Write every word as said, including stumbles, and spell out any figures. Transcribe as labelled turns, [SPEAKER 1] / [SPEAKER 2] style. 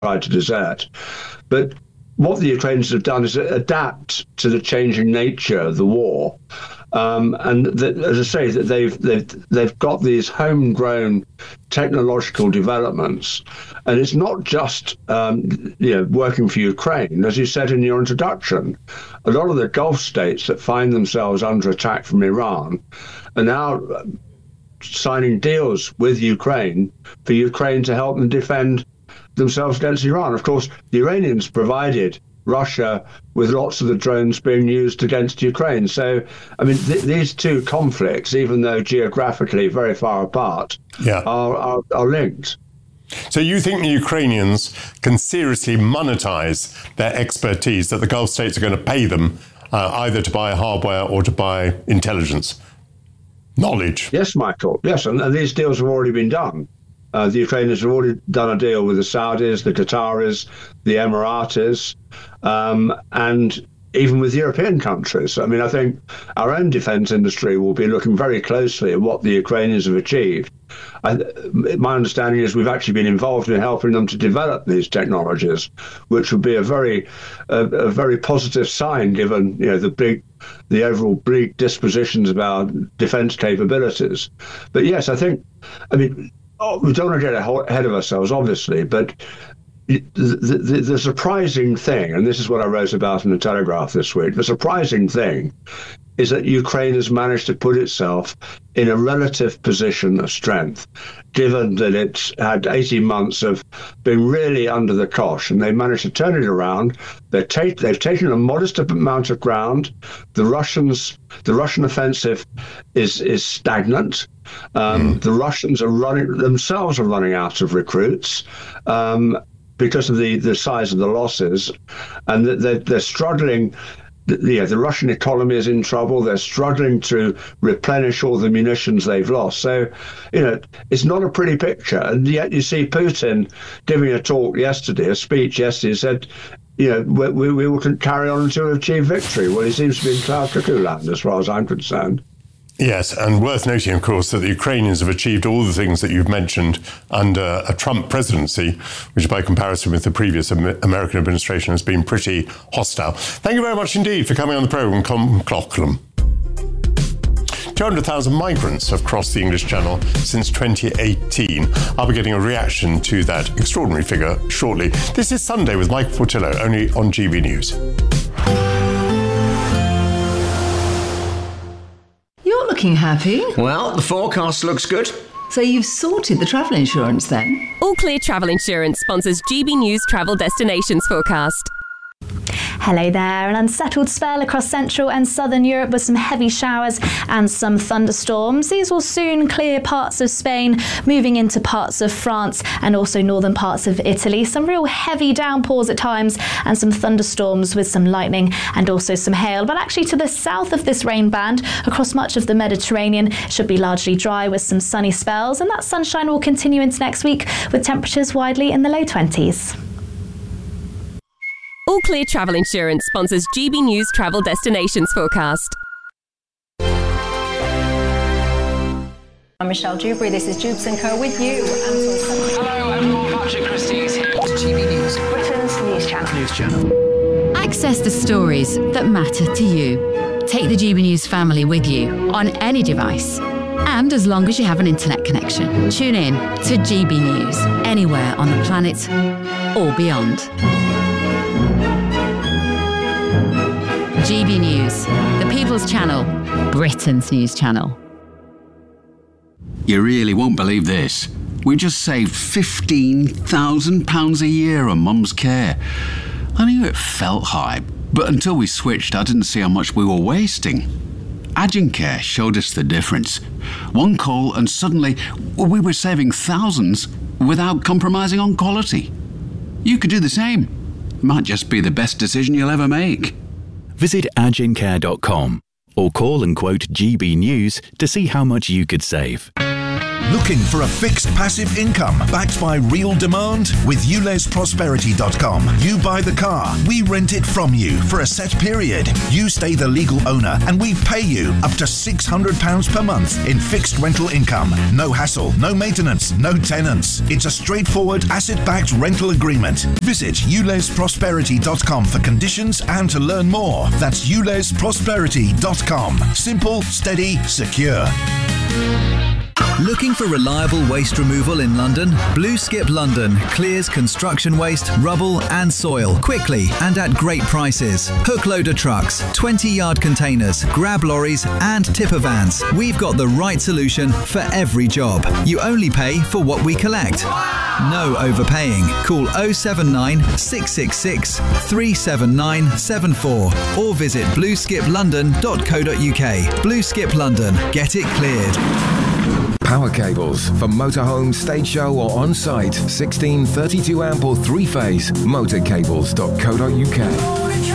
[SPEAKER 1] tried to desert. But what the Ukrainians have done is adapt to the changing nature of the war. Um, and the, as I say, that they've they've they've got these homegrown technological developments, and it's not just um, you know working for Ukraine, as you said in your introduction. A lot of the Gulf states that find themselves under attack from Iran are now signing deals with Ukraine for Ukraine to help them defend themselves against Iran. Of course, the Iranians provided Russia with lots of the drones being used against Ukraine. So, I mean, th- these two conflicts, even though geographically very far apart,
[SPEAKER 2] yeah.
[SPEAKER 1] are, are, are linked.
[SPEAKER 2] So you think the Ukrainians can seriously monetize their expertise, that the Gulf states are going to pay them uh, either to buy hardware or to buy intelligence, knowledge?
[SPEAKER 1] Yes, Michael. Yes, and, and these deals have already been done. Uh, the Ukrainians have already done a deal with the Saudis, the Qataris, the Emiratis, um, and even with European countries. I mean, I think our own defence industry will be looking very closely at what the Ukrainians have achieved. I, my understanding is we've actually been involved in helping them to develop these technologies, which would be a very, a, a very positive sign given, you know, the big, the overall bleak dispositions of our defence capabilities. But yes, I think, I mean, oh, we don't want to get ahead of ourselves, obviously, but the, the, the surprising thing, and this is what I wrote about in the Telegraph this week, the surprising thing is that Ukraine has managed to put itself in a relative position of strength, given that it's had eighteen months of being really under the cosh, and they've managed to turn it around. They've, take, they've taken a modest amount of ground. The Russians, the Russian offensive is is stagnant. Um, mm. The Russians are running themselves are running out of recruits. Um, because of the, the size of the losses, and they're, they're struggling. Yeah, the Russian economy is in trouble. They're struggling to replenish all the munitions they've lost. So, you know, it's not a pretty picture. And yet you see Putin giving a talk yesterday, a speech yesterday, said, you know, we, we will carry on until we achieve victory. Well, he seems to be in cloud cuckoo land as far as I'm concerned.
[SPEAKER 2] Yes, and worth noting, of course, that the Ukrainians have achieved all the things that you've mentioned under a Trump presidency, which by comparison with the previous American administration has been pretty hostile. Thank you very much indeed for coming on the programme, Colm Coughlan. two hundred thousand migrants have crossed the English Channel since twenty eighteen. I'll be getting a reaction to that extraordinary figure shortly. This is Sunday with Michael Portillo, only on G B News.
[SPEAKER 3] You're looking happy.
[SPEAKER 4] Well, the forecast looks good.
[SPEAKER 3] So you've sorted the travel insurance then?
[SPEAKER 5] All Clear Travel Insurance sponsors G B News Travel Destinations Forecast.
[SPEAKER 6] Hello there. An unsettled spell across central and southern Europe with some heavy showers and some thunderstorms. These will soon clear parts of Spain, moving into parts of France and also northern parts of Italy. Some real heavy downpours at times and some thunderstorms with some lightning and also some hail. But actually to the south of this rain band, across much of the Mediterranean, should be largely dry with some sunny spells, and that sunshine will continue into next week with temperatures widely in the low twenties.
[SPEAKER 5] All Clear Travel Insurance sponsors G B News Travel Destinations Forecast.
[SPEAKER 7] I'm Michelle Dewberry. This is Jubes and Co with you.
[SPEAKER 8] Hello everyone, Patrick Christie's here to G B News,
[SPEAKER 7] Britain's news channel.
[SPEAKER 8] News channel.
[SPEAKER 9] Access the stories that matter to you. Take the G B News family with you on any device. And as long as you have an internet connection, tune in to G B News anywhere on the planet or beyond. G B News, the People's Channel, Britain's news channel.
[SPEAKER 10] You really won't believe this. We just saved fifteen thousand pounds a year on Mum's care. I knew it felt high, but until we switched, I didn't see how much we were wasting. Agencare showed us the difference. One call and suddenly we were saving thousands without compromising on quality. You could do the same. Might just be the best decision you'll ever make.
[SPEAKER 11] Visit agencare dot com or call and quote G B News to see how much you could save.
[SPEAKER 12] Looking for a fixed passive income backed by real demand? With U Les Prosperity dot com, you buy the car, we rent it from you for a set period. You stay the legal owner and we pay you up to six hundred pounds per month in fixed rental income. No hassle, no maintenance, no tenants. It's a straightforward asset-backed rental agreement. Visit U Les Prosperity dot com for conditions and to learn more. That's U Les Prosperity dot com. Simple, steady, secure.
[SPEAKER 13] Looking for reliable waste removal in London? Blue Skip London clears construction waste, rubble and soil quickly and at great prices. Hook loader trucks, twenty yard containers, grab lorries and tipper vans. We've got the right solution for every job. You only pay for what we collect. No overpaying. Call oh seven nine, six six six, three seven nine seven four or visit blue skip london dot co dot uk. Blue Skip London. Get it cleared.
[SPEAKER 14] Power cables for motorhome, stage show or on-site. sixteen, thirty-two amp or three-phase. motorcables dot co dot uk.